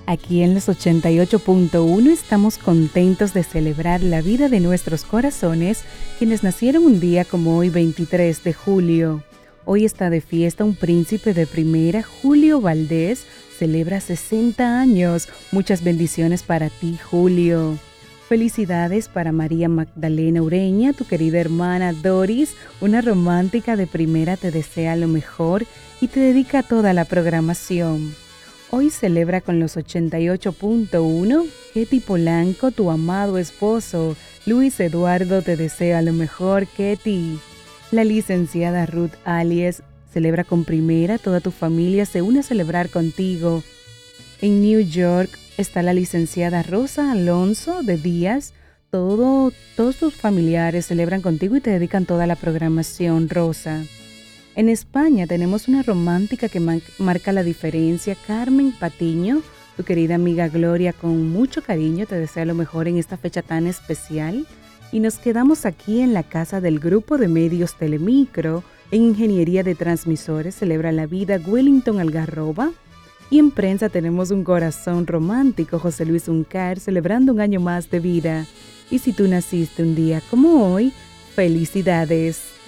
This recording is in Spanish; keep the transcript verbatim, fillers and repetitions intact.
Aquí en los ochenta y ocho punto uno estamos contentos de celebrar la vida de nuestros corazones, quienes nacieron un día como hoy, veintitrés de julio. Hoy está de fiesta un príncipe de primera, Julio Valdés, celebra sesenta años. Muchas bendiciones para ti, Julio. Felicidades para María Magdalena Ureña, tu querida hermana Doris, una romántica de primera te desea lo mejor y te dedica toda la programación. Hoy celebra con los ochenta y ocho punto uno, Ketty Polanco, tu amado esposo. Luis Eduardo te desea lo mejor, Ketty. La licenciada Ruth Alies celebra con primera, toda tu familia se une a celebrar contigo. En New York está la licenciada Rosa Alonso de Díaz. Todo, todos tus familiares celebran contigo y te dedican toda la programación, Rosa. En España tenemos una romántica que man- marca la diferencia, Carmen Patiño, tu querida amiga Gloria, con mucho cariño te desea lo mejor en esta fecha tan especial. Y nos quedamos aquí en la casa del grupo de medios Telemicro, en Ingeniería de Transmisores, celebra la vida Wellington Algarroba. Y en prensa tenemos un corazón romántico, José Luis Uncar, celebrando un año más de vida. Y si tú naciste un día como hoy, felicidades.